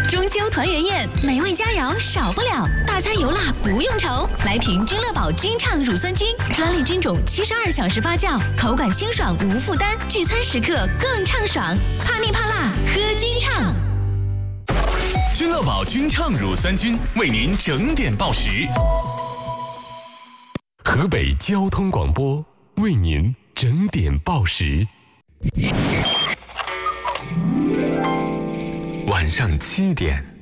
中秋团圆宴，美味佳肴少不了，大餐油辣不用愁。来瓶君乐宝君畅乳酸菌，专利菌种，72小时发酵，口感清爽无负担，聚餐时刻更畅爽。怕腻怕辣，喝君畅。 君乐宝君畅乳酸菌为您整点报时。河北交通广播为您整点报时。晚上7点。